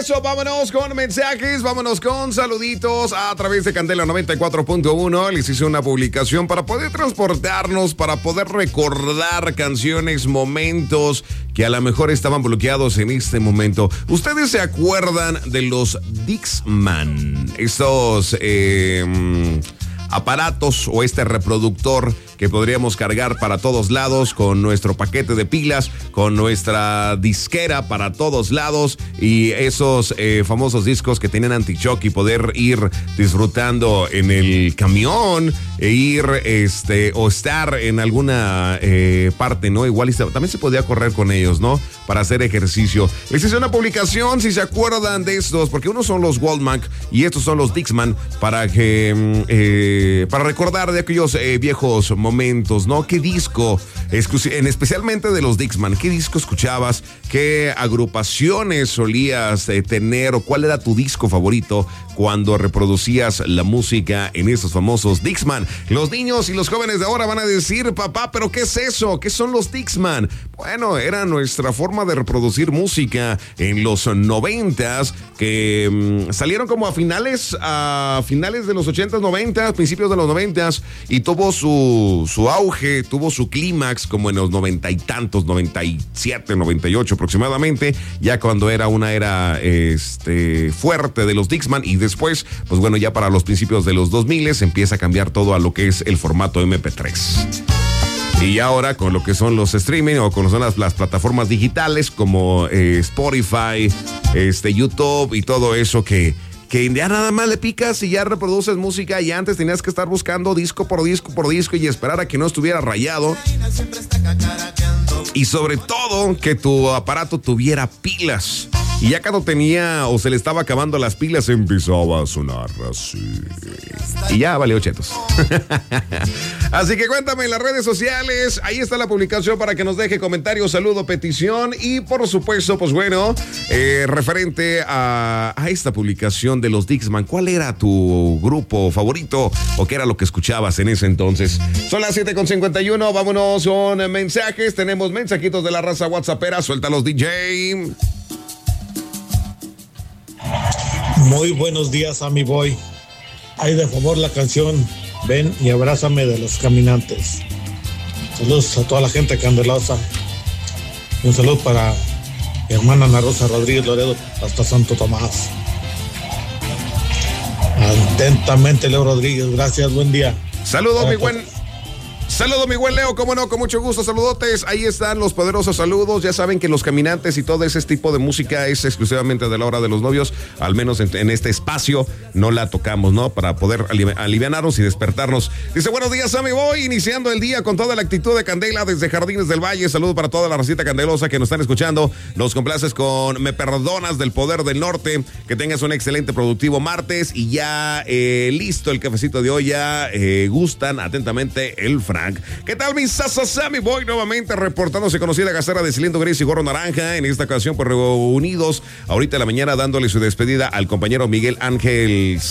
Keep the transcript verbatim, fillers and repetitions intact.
regreso, vámonos con mensajes, vámonos con saluditos a través de Candela noventa y cuatro punto uno. Les hice una publicación para poder transportarnos, para poder recordar canciones, momentos que a lo mejor estaban bloqueados en este momento. ¿Ustedes se acuerdan de los Dixman? Estos eh, aparatos o este reproductor que podríamos cargar para todos lados con nuestro paquete de pilas, con nuestra disquera para todos lados y esos eh, famosos discos que tenían anti-shock y poder ir disfrutando en el camión e ir este o estar en alguna eh, parte, ¿no? Igual y también se podía correr con ellos, ¿no? Para hacer ejercicio. Les hice una publicación si se acuerdan de estos, porque unos son los Walkman y estos son los Dixman, para que eh, para recordar de aquellos eh, viejos momentos, ¿no? ¿Qué disco, en especialmente de los Dixman, qué disco escuchabas? ¿Qué agrupaciones solías eh, tener? ¿O cuál era tu disco favorito cuando reproducías la música en esos famosos Dixman? Los niños y los jóvenes de ahora van a decir, papá, ¿pero qué es eso? ¿Qué son los Dixman? Bueno, era nuestra forma de reproducir música en los noventas, que mmm, salieron como a finales, a finales de los ochentas, noventas, principios de los noventas, y tuvo su, su auge, tuvo su clímax como en los noventa y tantos, noventa y siete, noventa y ocho aproximadamente, ya cuando era una era este, fuerte de los Dixman, y después, pues bueno, ya para los principios de los dos mil empieza a cambiar todo a lo que es el formato eme pe tres. Y ahora con lo que son los streaming o con lo que son las, las plataformas digitales como eh, Spotify, este, YouTube y todo eso que, que ya nada más le picas y ya reproduces música, y antes tenías que estar buscando disco por disco por disco y esperar a que no estuviera rayado. Y sobre todo que tu aparato tuviera pilas. Y ya cuando tenía o se le estaba acabando las pilas, empezaba a sonar así. Y ya valió chetos. Así que cuéntame en las redes sociales. Ahí está la publicación para que nos deje comentario, saludo, petición. Y por supuesto, pues bueno, eh, referente a, a esta publicación de los Dixman, ¿cuál era tu grupo favorito o qué era lo que escuchabas en ese entonces? Son las siete con cincuenta y uno. Vámonos con mensajes. Tenemos mensajitos de la raza WhatsAppera. Suéltalos, D J. Muy buenos días, a mi boy. Hay de favor la canción Ven y Abrázame de Los Caminantes. Saludos a toda la gente candelosa. Un saludo para mi hermana Ana Rosa Rodríguez Loredo hasta Santo Tomás. Atentamente, Leo Rodríguez. Gracias, buen día. Saludos, mi buen... Saludos, mi buen Leo, cómo no, con mucho gusto, saludotes. Ahí están los poderosos saludos. Ya saben que Los Caminantes y todo ese tipo de música es exclusivamente de la hora de los novios. Al menos en, en este espacio no la tocamos, ¿no? Para poder aliv- alivianarnos y despertarnos. Dice, buenos días, Sammy Boy, iniciando el día con toda la actitud de Candela desde Jardines del Valle. Saludos para toda la racita candelosa que nos están escuchando. Nos complaces con Me Perdonas del Poder del Norte. Que tengas un excelente productivo martes. Y ya eh, listo el cafecito de hoy. Ya eh, gustan atentamente el Frank. ¿Qué tal, mi Sasa Sammy Boy? Nuevamente reportándose conocida gacera de cilindro gris y gorro naranja. En esta ocasión, pues reunidos ahorita en la mañana dándole su despedida al compañero Miguel Ángel